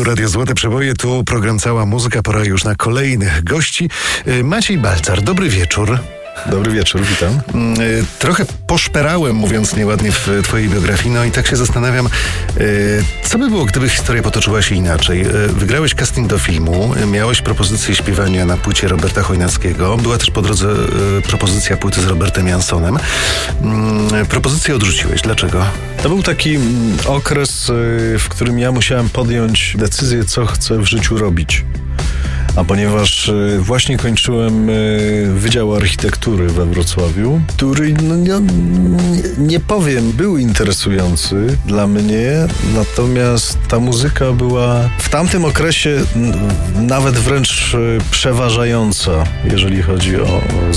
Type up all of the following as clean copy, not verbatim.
Tu Radio Złote Przeboje, tu program Cała Muzyka. Pora już na kolejnych gości. Maciej Balcar, dobry wieczór. Dobry wieczór, witam. Trochę poszperałem, mówiąc nieładnie, w twojej biografii, no i tak się zastanawiam, co by było, gdyby historia potoczyła się inaczej. Wygrałeś casting do filmu, miałeś propozycję śpiewania na płycie Roberta Chojnackiego, była też po drodze propozycja płyty z Robertem Jansonem. Propozycję odrzuciłeś. Dlaczego? To był taki okres, w którym ja musiałem podjąć decyzję, co chcę w życiu robić. A ponieważ właśnie kończyłem Wydział Architektury we Wrocławiu, który, nie powiem, był interesujący dla mnie, natomiast ta muzyka była w tamtym okresie nawet wręcz przeważająca, jeżeli chodzi o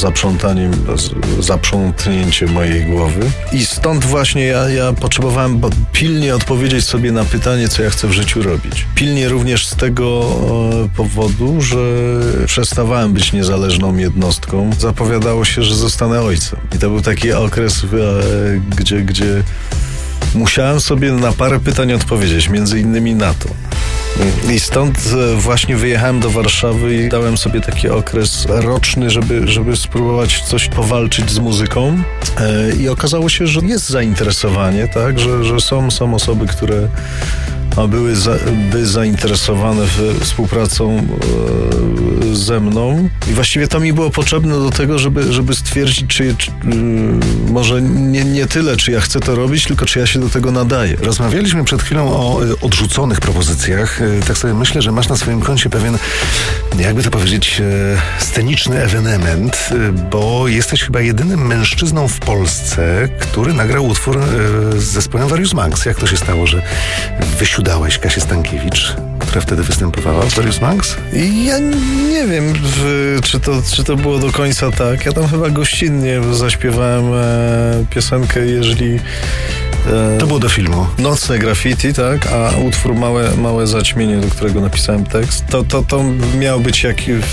zaprzątnięcie mojej głowy. I stąd właśnie ja potrzebowałem pilnie odpowiedzieć sobie na pytanie, co ja chcę w życiu robić. Pilnie również z tego powodu, że przestawałem być niezależną jednostką. Zapowiadało się, że zostanę ojcem. I to był taki okres, gdzie musiałem sobie na parę pytań odpowiedzieć, między innymi na to. I stąd właśnie wyjechałem do Warszawy i dałem sobie taki okres roczny, żeby spróbować coś powalczyć z muzyką. I okazało się, że jest zainteresowanie, tak? Że są osoby, które były zainteresowane współpracą ze mną i właściwie to mi było potrzebne do tego, żeby stwierdzić, czy może nie tyle, czy ja chcę to robić, tylko czy ja się do tego nadaję. Rozmawialiśmy przed chwilą o odrzuconych propozycjach. Tak sobie myślę, że masz na swoim koncie pewien, jakby to powiedzieć, sceniczny ewenement, bo jesteś chyba jedynym mężczyzną w Polsce, który nagrał utwór z zespołem Various Monks. Jak to się stało, że wysiudałeś Kasię Stankiewicz, która wtedy występowała w Various Monks? Ja nie wiem, czy to było do końca tak. Ja tam chyba gościnnie zaśpiewałem piosenkę, jeżeli... To było do filmu. Nocne graffiti, tak? A utwór Małe zaćmienie, do którego napisałem tekst, to miał być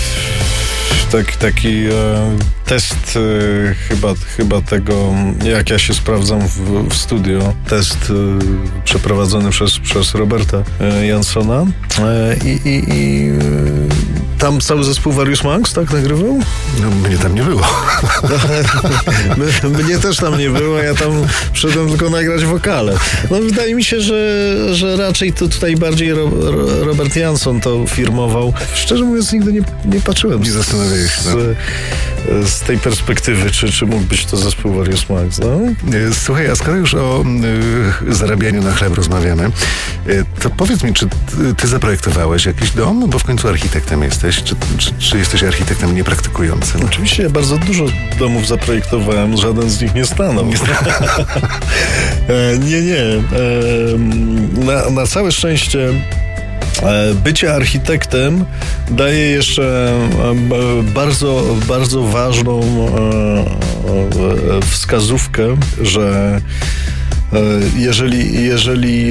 taki test chyba tego, jak ja się sprawdzam w studio. Test przeprowadzony przez Roberta Jansona. I tam cały zespół Various Monks, tak, nagrywał? No, mnie tam nie było. Mnie też tam nie było, ja tam przyszedłem tylko nagrać wokale. No wydaje mi się, że raczej tutaj bardziej Robert Janson to firmował. Szczerze mówiąc, nigdy nie patrzyłem. Nie zastanawiałem się. Z tej perspektywy, czy mógł być to zespół Various Monks, no? Słuchaj, a skoro już o zarabianiu na chleb rozmawiamy, to powiedz mi, czy ty zaprojektowałeś jakiś dom? Bo w końcu architektem jesteś. Czy jesteś architektem niepraktykującym? Oczywiście, ja bardzo dużo domów zaprojektowałem, żaden z nich nie stanął. Nie. Na całe szczęście bycie architektem daje jeszcze bardzo, bardzo ważną wskazówkę, że jeżeli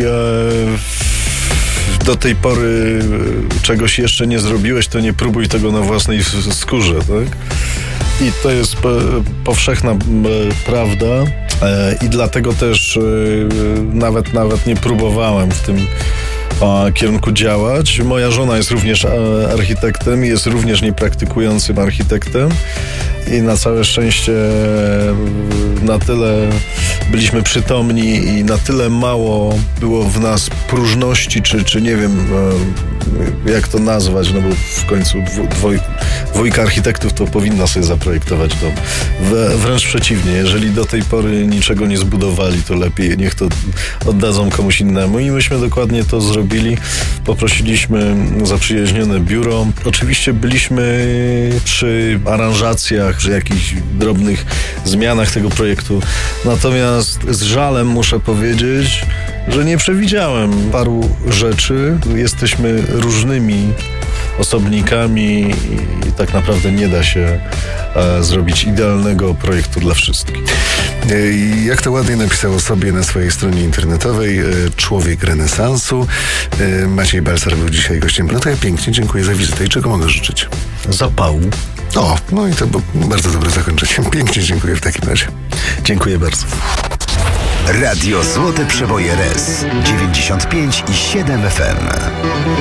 do tej pory czegoś jeszcze nie zrobiłeś, to nie próbuj tego na własnej skórze, tak? I to jest powszechna prawda i dlatego też nawet nie próbowałem w tym kierunku działać. Moja żona jest również architektem i jest również niepraktykującym architektem i na całe szczęście na tyle byliśmy przytomni i na tyle mało było w nas próżności, czy nie wiem jak to nazwać, no bo w końcu dwójka architektów to powinna sobie zaprojektować dom. Wręcz przeciwnie, jeżeli do tej pory niczego nie zbudowali, to lepiej niech to oddadzą komuś innemu i myśmy dokładnie to zrobili. Poprosiliśmy zaprzyjaźnione biuro. Oczywiście byliśmy przy aranżacjach, przy jakichś drobnych zmianach tego projektu. Natomiast z żalem muszę powiedzieć, że nie przewidziałem paru rzeczy. Jesteśmy różnymi osobnikami i tak naprawdę nie da się zrobić idealnego projektu dla wszystkich. Jak to ładnie napisał sobie na swojej stronie internetowej człowiek renesansu. Maciej Balcar był dzisiaj gościem. No to ja pięknie dziękuję za wizytę i czego mogę życzyć? Zapału. O, no i to było bardzo dobre zakończenie. Pięknie dziękuję w takim razie. Dziękuję bardzo. Radio Złote Przeboje RS 95,7 FM.